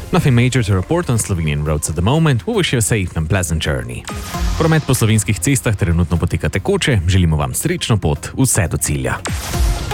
Nothing major to report on Slovenian roads at the moment. We wish you a safe and pleasant journey. Promet po slovenskih cestah trenutno poteka tekoče, želimo vam srečno pot vse do cilja.